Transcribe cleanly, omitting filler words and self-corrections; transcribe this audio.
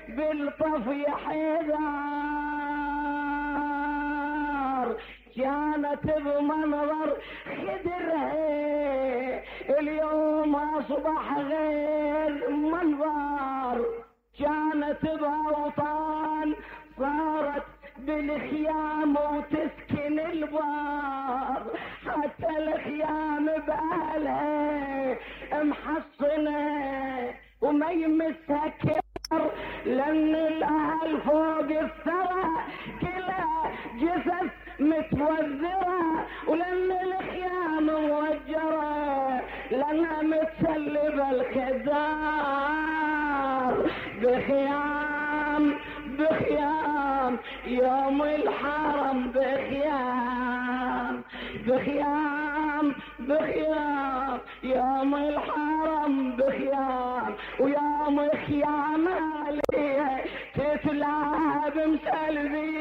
بالطفي حذار، كانت بمنظر خدرها اليوم اصبح غير منظر، كانت باوطان صارت بالخيام وتسكن البار، حتى الخيام باهلها محصنه وما يمسها كبر، لان الاهل فوق الثرى كلها جثث متوزره، ولان الخيام موجره لانها متسلبه الخدار، بخيام بخيام يوم الحرم، بخيام بخيام بخيام يوم الحرم، بخيام ويوم خيام عليه تتلعب مسلبي